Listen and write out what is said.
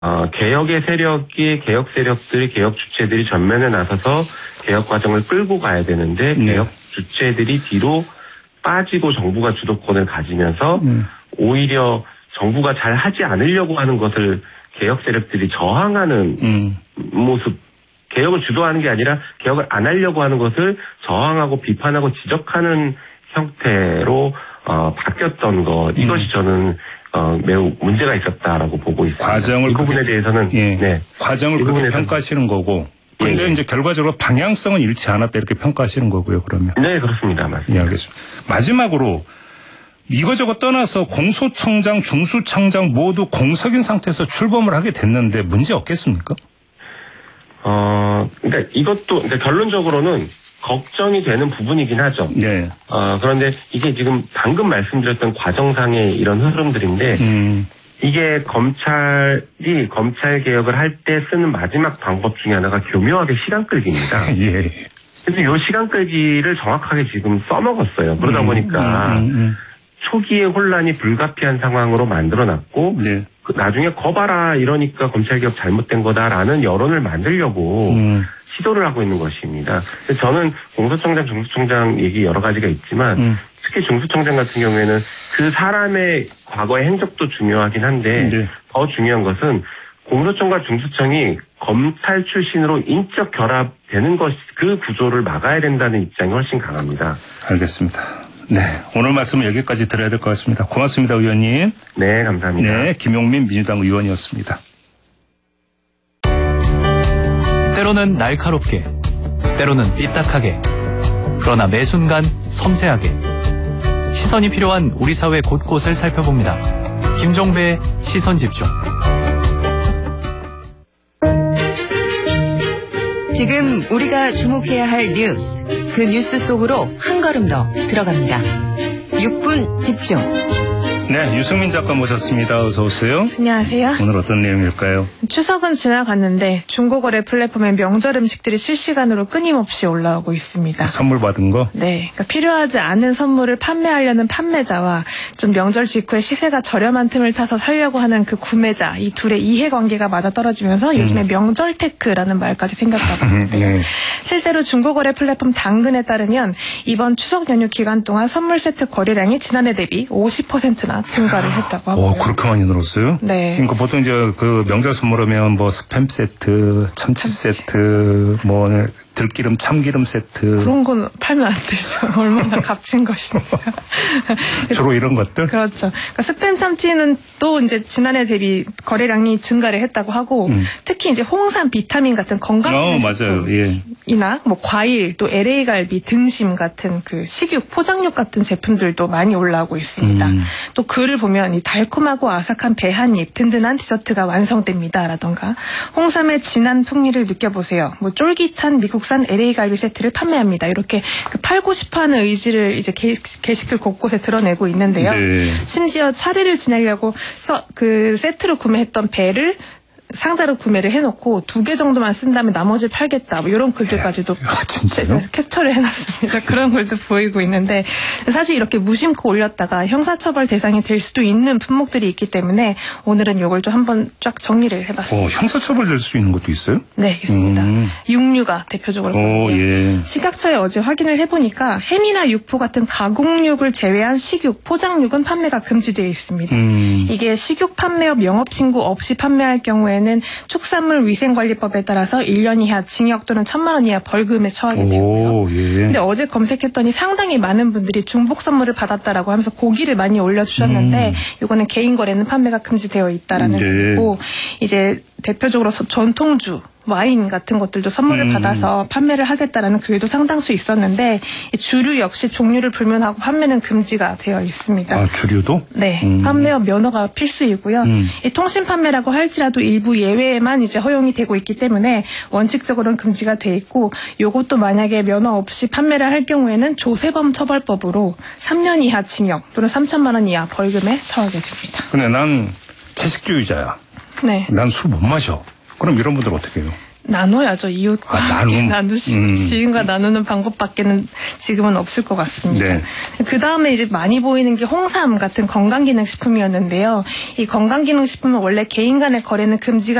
개혁의 세력이, 개혁 세력들이, 개혁 주체들이 전면에 나서서 개혁 과정을 끌고 가야 되는데, 개혁 주체들이 뒤로 빠지고 정부가 주도권을 가지면서, 오히려 정부가 잘 하지 않으려고 하는 것을 개혁 세력들이 저항하는 모습, 개혁을 주도하는 게 아니라 개혁을 안 하려고 하는 것을 저항하고 비판하고 지적하는 형태로 바뀌었던 것, 이것이 저는 매우 문제가 있었다라고 보고 있습니다. 과정을 이 부분에 대해서는 네, 과정을 그렇게 평가하시는 거고, 근데 이제 결과적으로 방향성은 잃지 않았다 이렇게 평가하시는 거고요. 그러면 네, 그렇습니다. 맞습니다. 네, 알겠습니다. 마지막으로 이거저거 떠나서 공소청장, 중수청장 모두 공석인 상태에서 출범을 하게 됐는데 문제 없겠습니까? 그러니까 이것도 그러니까 결론적으로는 걱정이 되는 부분이긴 하죠. 네. 그런데 이게 지금 방금 말씀드렸던 과정상의 이런 흐름들인데, 이게 검찰이 검찰 개혁을 할 때 쓰는 마지막 방법 중에 하나가 교묘하게 시간 끌기입니다. 예. 그래서 이 시간 끌기를 정확하게 지금 써먹었어요. 그러다 보니까 초기에 혼란이 불가피한 상황으로 만들어놨고, 네. 나중에 거봐라 이러니까 검찰개혁 잘못된 거다라는 여론을 만들려고 시도를 하고 있는 것입니다. 저는 공소청장, 중수청장 얘기 여러 가지가 있지만 특히 중수청장 같은 경우에는 그 사람의 과거의 행적도 중요하긴 한데 네. 더 중요한 것은 공소청과 중수청이 검찰 출신으로 인적 결합되는 것, 그 구조를 막아야 된다는 입장이 훨씬 강합니다. 알겠습니다. 네, 오늘 말씀은 여기까지 드려야 될 것 같습니다. 고맙습니다, 의원님. 네, 감사합니다. 네, 김용민 민주당 의원이었습니다. 때로는 날카롭게, 때로는 삐딱하게, 그러나 매 순간 섬세하게 시선이 필요한 우리 사회 곳곳을 살펴봅니다. 김종배의 시선집중. 지금 우리가 주목해야 할 뉴스, 그 뉴스 속으로 한 걸음 더 들어갑니다. 6분 집중. 네, 유승민 작가 모셨습니다. 어서 오세요. 안녕하세요. 오늘 어떤 내용일까요? 추석은 지나갔는데 중고거래 플랫폼에 명절 음식들이 실시간으로 끊임없이 올라오고 있습니다. 선물 받은 거? 네, 그러니까 필요하지 않은 선물을 판매하려는 판매자와 좀 명절 직후에 시세가 저렴한 틈을 타서 사려고 하는 그 구매자, 이 둘의 이해관계가 맞아떨어지면서 요즘에 명절 테크라는 말까지 생겼다고 하는데요. 네. 실제로 중고거래 플랫폼 당근에 따르면 이번 추석 연휴 기간 동안 선물 세트 거래량이 지난해 대비 50%나 증가를 했다고 하고요. 그렇게 많이 늘었어요? 네. 그러니까 보통 이제 그 명절 선물하면 뭐 스팸 세트, 참치 세트, 뭐 들기름, 참기름 세트. 그런 건 팔면 안 되죠. 얼마나 값진 것인데요. 주로 이런 것들? 그렇죠. 그러니까 스팸 참치는 또 이제 지난해 대비 거래량이 증가를 했다고 하고, 특히 이제 홍삼 비타민 같은 건강 맞아요. 예. 이나 뭐 과일 또 LA 갈비 등심 같은 그 식육 포장육 같은 제품들도 많이 올라오고 있습니다. 또 글을 보면 이 달콤하고 아삭한 배 한 입 든든한 디저트가 완성됩니다라던가 홍삼의 진한 풍미를 느껴보세요. 뭐 쫄깃한 미국산 LA 갈비 세트를 판매합니다. 이렇게 그 팔고 싶어하는 의지를 이제 게시글 곳곳에 드러내고 있는데요. 네. 심지어 차례를 지내려고 그 세트로 구매했던 배를 상자로 구매를 해놓고 2개 정도만 쓴 다음에 나머지 팔겠다. 뭐 이런 글들까지도 진짜요? 캡처를 해놨습니다. 그런 글도 보이고 있는데 사실 이렇게 무심코 올렸다가 형사처벌 대상이 될 수도 있는 품목들이 있기 때문에 오늘은 이걸 좀 한번 쫙 정리를 해봤습니다. 형사처벌 될 수 있는 것도 있어요? 네, 있습니다. 육류가 대표적으로 예. 식약처에 어제 확인을 해보니까 햄이나 육포 같은 가공육을 제외한 식육, 포장육은 판매가 금지되어 있습니다. 이게 식육 판매업 영업신고 없이 판매할 경우에는 축산물 위생관리법에 따라서 1년 이하 징역 또는 1,000만 원 이하 벌금에 처하게 되고요. 예. 근데 어제 검색했더니 상당히 많은 분들이 중복 선물을 받았다라고 하면서 고기를 많이 올려주셨는데 이거는 개인 거래는 판매가 금지되어 있다라는 거고 이제 대표적으로 전통주 와인 같은 것들도 선물을 받아서 판매를 하겠다라는 글도 상당수 있었는데 주류 역시 종류를 불문하고 판매는 금지가 되어 있습니다. 아, 주류도? 네, 판매업 면허가 필수이고요. 이 통신 판매라고 할지라도 일부 예외에만 이제 허용이 되고 있기 때문에 원칙적으로는 금지가 돼 있고, 요것도 만약에 면허 없이 판매를 할 경우에는 조세범 처벌법으로 3년 이하 징역 또는 3,000만 원 이하 벌금에 처하게 됩니다. 근데 난 채식주의자야. 네. 난 술 못 마셔. 그럼 이런 분들 어떻게 해요? 나눠야죠. 이웃과 나눔. 지인과 나누는 방법밖에는 지금은 없을 것 같습니다. 네. 그 다음에 이제 많이 보이는 게 홍삼 같은 건강기능식품이었는데요. 이 건강기능식품은 원래 개인 간의 거래는 금지가